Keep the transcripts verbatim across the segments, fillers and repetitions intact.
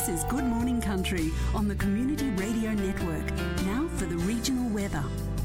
is Good Morning Country on the Community Radio Network. Now for the regional weather.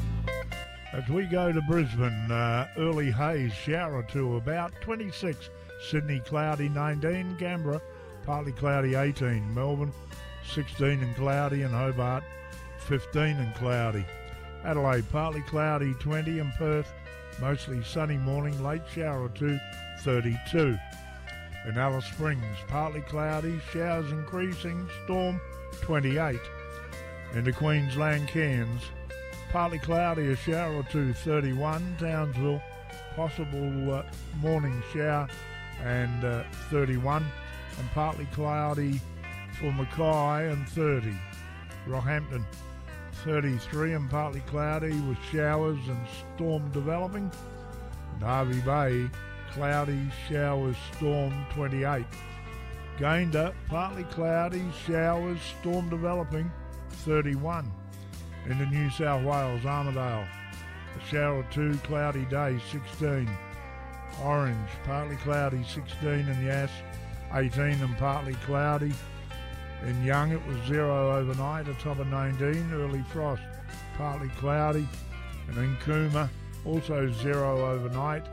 As we go to Brisbane, uh, early haze, shower or two about, twenty-six. Sydney, cloudy, nineteen. Canberra, partly cloudy, eighteen. Melbourne, sixteen and cloudy. And Hobart, fifteen and cloudy. Adelaide, partly cloudy, twenty. And Perth, mostly sunny morning, late shower or two, thirty-two. In Alice Springs, partly cloudy, showers increasing, storm, twenty-eight. Into Queensland, Cairns, partly cloudy, a shower or two, thirty-one. Townsville, possible uh, morning shower, and uh, thirty-one. And partly cloudy for Mackay, and thirty. Rockhampton, thirty-three, and partly cloudy with showers and storm developing. And Hervey Bay, cloudy, showers, storm, twenty-eight. Gayndah, partly cloudy, showers, storm developing, thirty-one. Into New South Wales, Armidale, a shower or two, cloudy day, sixteen. Orange, partly cloudy, sixteen. And Yass, eighteen and partly cloudy. In Young, it was zero overnight, a top of nineteen. Early frost, partly cloudy. And in Cooma, also zero overnight.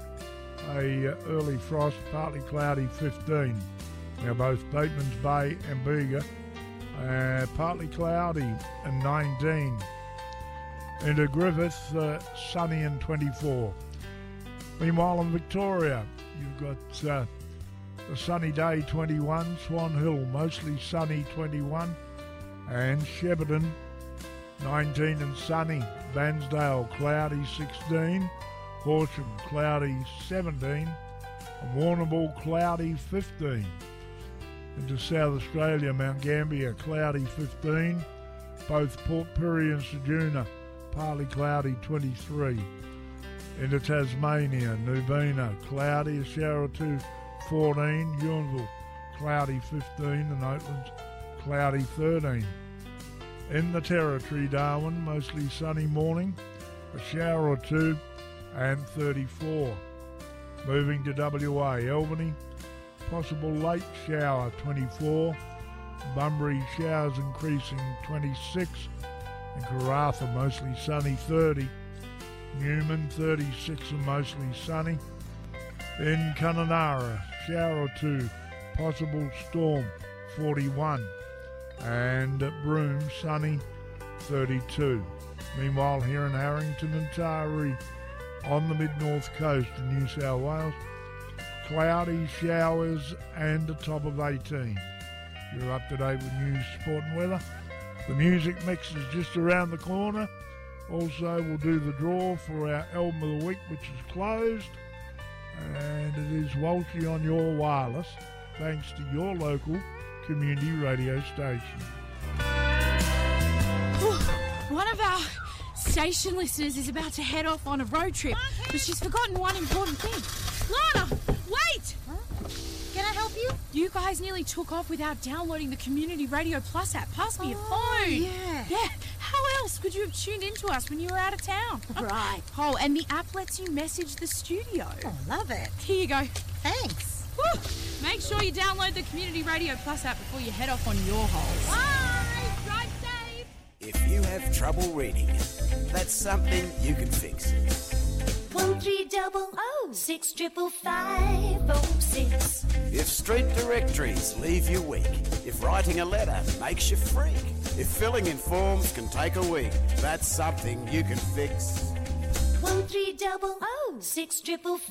A uh, early frost, partly cloudy, fifteen. Now both Bateman's Bay and Bega, uh, partly cloudy and nineteen. Into Griffith, uh, sunny and twenty-four. Meanwhile in Victoria, you've got uh, a sunny day, twenty-one. Swan Hill, mostly sunny, twenty-one. And Shepparton, nineteen and sunny. Bansdale, cloudy, sixteen. Horsham, cloudy, seventeen. And Warrnambool, cloudy, fifteen. Into South Australia, Mount Gambier, cloudy, fifteen. Both Port Pirie and Ceduna, partly cloudy, twenty-three. Into Tasmania, Nubina, cloudy, a shower or two, fourteen. Ewanville, cloudy, fifteen. And Oatlands, cloudy, thirteen. In the Territory, Darwin, mostly sunny morning, a shower or two, and thirty-four. Moving to W A, Albany, possible late shower, twenty-four. Bunbury, showers increasing, twenty-six. And Karratha, mostly sunny, thirty. Newman, thirty-six and mostly sunny. In Kununurra, shower or two, possible storm, forty-one. And at Broome, sunny, thirty-two. Meanwhile, here in Harrington and Taree, on the mid-north coast of New South Wales, cloudy, showers, and a top of eighteen. You're up to date with news, sport and weather. The music mix is just around the corner. Also, we'll do the draw for our album of the week, which is closed. And it is Walshy on your wireless, thanks to your local community radio station. One of our station listeners is about to head off on a road trip, but she's forgotten one important thing. Lana, wait! Huh? Can I help you? You guys nearly took off without downloading the Community Radio Plus app. Pass me your oh, phone. Yeah. Yeah. How else could you have tuned into us when you were out of town? Right. Oh, and the app lets you message the studio. Oh, love it. Here you go. Thanks. Woo. Make sure you download the Community Radio Plus app before you head off on your holes. Bye. Drive safe. If you have trouble reading, that's something you can fix. One three double oh six triple five oh six. If street directories leave you weak, if writing a letter makes you freak, if filling in forms can take a week, that's something you can fix. One three double oh six triple five.